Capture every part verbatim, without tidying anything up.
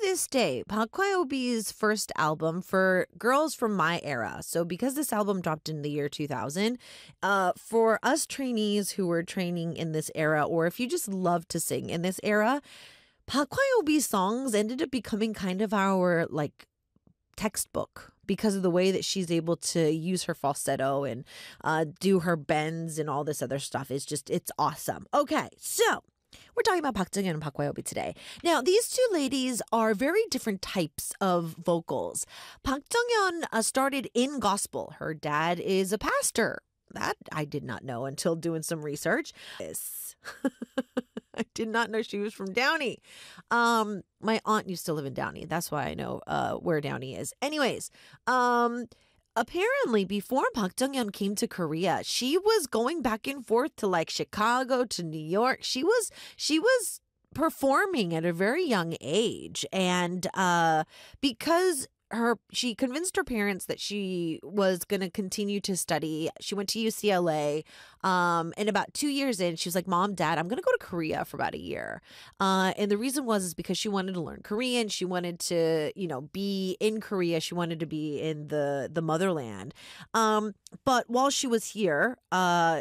this day, Park Hwa-yobi's first album for girls from my era. So because this album dropped in the year two thousand, uh, for us trainees who were training in this era, or if you just love to sing in this era, Park Hwa-yobi's songs ended up becoming kind of our like textbook because of the way that she's able to use her falsetto and uh, do her bends and all this other stuff. Is just, it's awesome. Okay, so we're talking about Park Jung-hyun and Park Hwa-yobi today. Now, these two ladies are very different types of vocals. Park Jung-hyun uh, started in gospel. Her dad is a pastor. That I did not know until doing some research. Yes. I did not know she was from Downey. Um, my aunt used to live in Downey. That's why I know uh, where Downey is. Anyways, um, apparently before Park Jung-hyun came to Korea, she was going back and forth to like Chicago to New York. She was she was performing at a very young age, and uh, because her she convinced her parents that she was going to continue to study. She went to U C L A, um, and about two years in, she was like, "Mom, Dad, I'm going to go to Korea for about a year." Uh, and the reason was is because she wanted to learn Korean. She wanted to, you know, be in Korea. She wanted to be in the the motherland. Um, but while she was here, uh,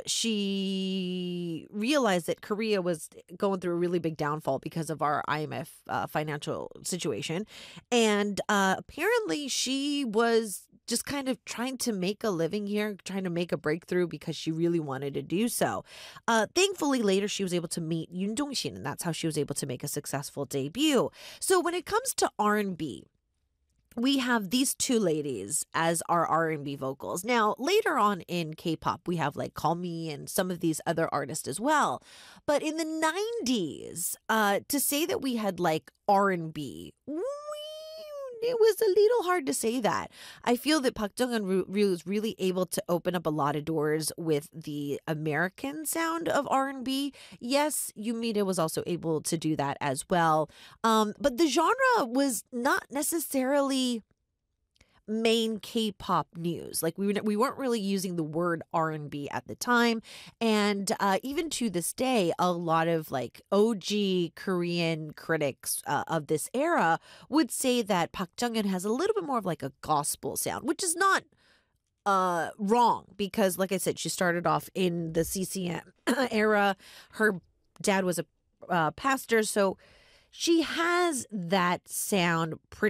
she realized that Korea was going through a really big downfall because of our I M F uh, financial situation, and uh, apparently. Apparently, she was just kind of trying to make a living here, trying to make a breakthrough because she really wanted to do so. Uh, thankfully, later she was able to meet Yoon Dong-shin, and that's how she was able to make a successful debut. So when it comes to R and B, we have these two ladies as our R and B vocals. Now, later on in K-pop, we have like Call Me and some of these other artists as well. But in the nineties, uh, to say that we had like R and B, we it was a little hard to say that. I feel that Park Jung-hyun was really able to open up a lot of doors with the American sound of R and B. Yes, Yoon was also able to do that as well. Um, but the genre was not necessarily main K-pop news. Like we, we weren't really using the word R and B at the time. And uh, even to this day, a lot of like O G Korean critics uh, of this era would say that Park Jung-hyun has a little bit more of like a gospel sound, which is not uh, wrong because, like I said, she started off in the C C M era. Her dad was a uh, pastor, so she has that sound pretty